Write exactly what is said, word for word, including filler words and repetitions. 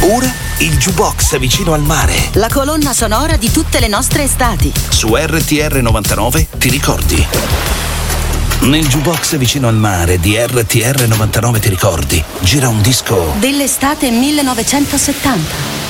Ora il jukebox vicino al mare. La colonna sonora di tutte le nostre estati. Su R T R novantanove ti ricordi? Nel jukebox vicino al mare di R T R novantanove ti ricordi? Gira un disco dell'estate millenovecentosettanta.